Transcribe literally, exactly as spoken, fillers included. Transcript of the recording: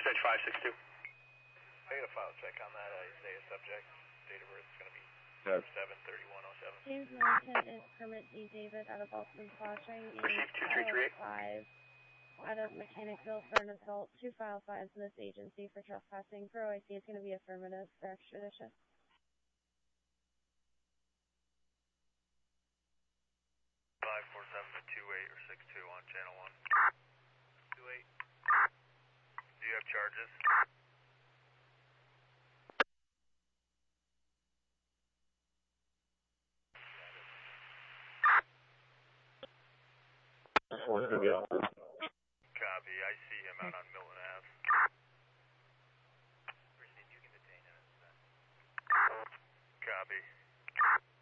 Dispatch five six two. I got a file check on that uh, Isaiah subject. Date of birth is going to be seven thirty-one oh seven. James Millington is permit D. David out of Boston Crossing in Receive two three three eight. five out of Mechanicville for an assault. Two file fives in this agency for trespassing. For O I C, it's going to be affirmative for extradition. five four seven to two eight or six two on channel one. two eight. Do you have charges? What's the deal?